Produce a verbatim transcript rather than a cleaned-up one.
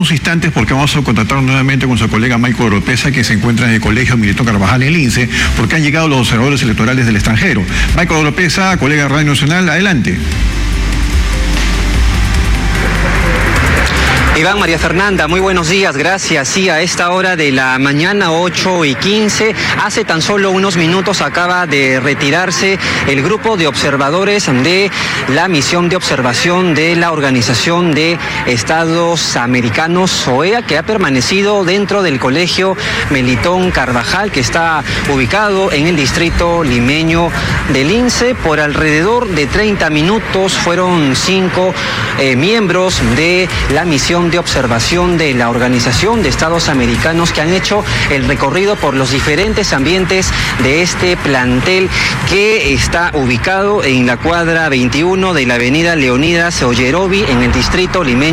Unos instantes porque vamos a contactar nuevamente con su colega Michael Oropesa, que se encuentra en el Colegio Militón Carvajal en Lince, porque han llegado los observadores electorales del extranjero. Michael Oropesa, colega de Radio Nacional, adelante. Iván, María Fernanda, muy buenos días, gracias. Sí, a esta hora de la mañana, ocho y quince, hace tan solo unos minutos acaba de retirarse el grupo de observadores de la misión de observación de la Organización de Estados Americanos, O E A, que ha permanecido dentro del Colegio Militón Carvajal, que está ubicado en el distrito limeño de Lince. Por alrededor de treinta minutos fueron cinco eh, miembros de la misión de observación de la Organización de Estados Americanos que han hecho el recorrido por los diferentes ambientes de este plantel, que está ubicado en la cuadra veintiuno de la avenida Leonidas Ollerovi en el distrito limeño